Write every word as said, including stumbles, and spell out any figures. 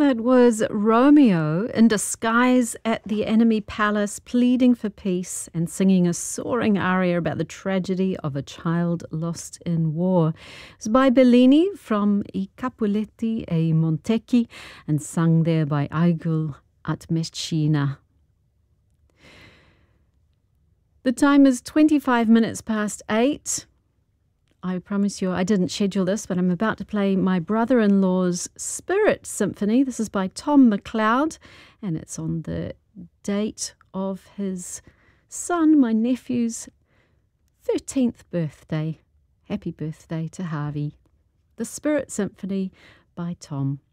That was Romeo in disguise at the enemy palace, pleading for peace and singing a soaring aria about the tragedy of a child lost in war. It's by Bellini from I Capuletti e Montecchi and sung there by Aigul at Messina. The time is twenty-five minutes past eight. I promise you I didn't schedule this, but I'm about to play my brother-in-law's Spirit Symphony. This is by Tom MacLeod, and it's on the date of his son, my nephew's thirteenth birthday. Happy birthday to Harvey. The Spirit Symphony by Tom.